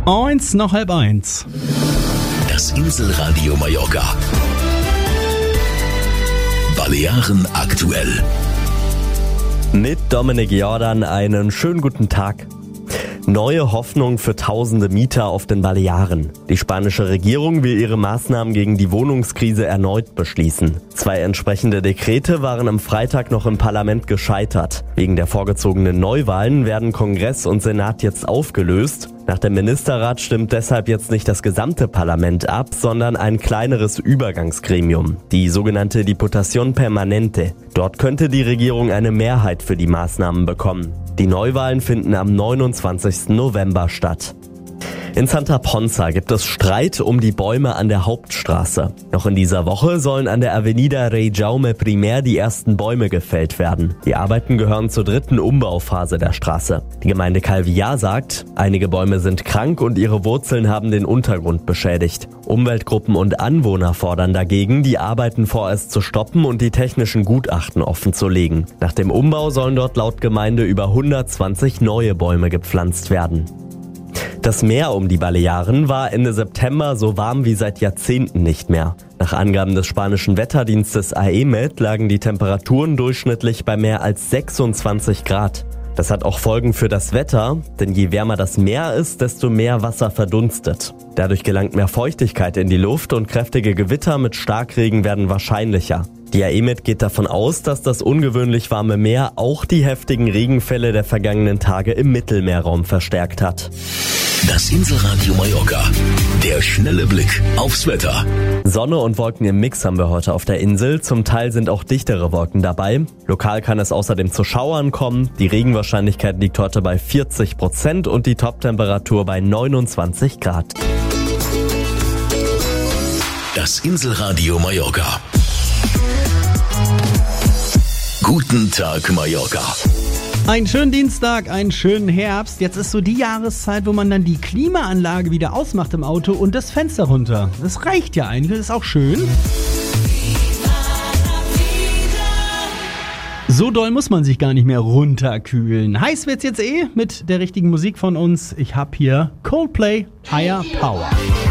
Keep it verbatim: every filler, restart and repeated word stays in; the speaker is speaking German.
Eins, noch halb eins. Das Inselradio Mallorca. Balearen aktuell. Mit Dominik Jordan einen schönen guten Tag. Neue Hoffnung für tausende Mieter auf den Balearen. Die spanische Regierung will ihre Maßnahmen gegen die Wohnungskrise erneut beschließen. Zwei entsprechende Dekrete waren am Freitag noch im Parlament gescheitert. Wegen der vorgezogenen Neuwahlen werden Kongress und Senat jetzt aufgelöst. Nach dem Ministerrat stimmt deshalb jetzt nicht das gesamte Parlament ab, sondern ein kleineres Übergangsgremium, die sogenannte Diputación Permanente. Dort könnte die Regierung eine Mehrheit für die Maßnahmen bekommen. Die Neuwahlen finden am neunundzwanzigsten November statt. In Santa Ponsa gibt es Streit um die Bäume an der Hauptstraße. Noch in dieser Woche sollen an der Avenida Rei Jaume I die ersten Bäume gefällt werden. Die Arbeiten gehören zur dritten Umbauphase der Straße. Die Gemeinde Calvillar sagt, einige Bäume sind krank und ihre Wurzeln haben den Untergrund beschädigt. Umweltgruppen und Anwohner fordern dagegen, die Arbeiten vorerst zu stoppen und die technischen Gutachten offenzulegen. Nach dem Umbau sollen dort laut Gemeinde über hundertzwanzig neue Bäume gepflanzt werden. Das Meer um die Balearen war Ende September so warm wie seit Jahrzehnten nicht mehr. Nach Angaben des spanischen Wetterdienstes A E M E D lagen die Temperaturen durchschnittlich bei mehr als sechsundzwanzig Grad. Das hat auch Folgen für das Wetter, denn je wärmer das Meer ist, desto mehr Wasser verdunstet. Dadurch gelangt mehr Feuchtigkeit in die Luft und kräftige Gewitter mit Starkregen werden wahrscheinlicher. Die A E M E D geht davon aus, dass das ungewöhnlich warme Meer auch die heftigen Regenfälle der vergangenen Tage im Mittelmeerraum verstärkt hat. Das Inselradio Mallorca. Der schnelle Blick aufs Wetter. Sonne und Wolken im Mix haben wir heute auf der Insel. Zum Teil sind auch dichtere Wolken dabei. Lokal kann es außerdem zu Schauern kommen. Die Regenwahrscheinlichkeit liegt heute bei vierzig Prozent und die Toptemperatur bei neunundzwanzig Grad. Das Inselradio Mallorca. Guten Tag, Mallorca. Einen schönen Dienstag, einen schönen Herbst. Jetzt ist so die Jahreszeit, wo man dann die Klimaanlage wieder ausmacht im Auto und das Fenster runter. Das reicht ja eigentlich, das ist auch schön. So doll muss man sich gar nicht mehr runterkühlen. Heiß wird's jetzt eh mit der richtigen Musik von uns. Ich hab hier Coldplay, Higher Power.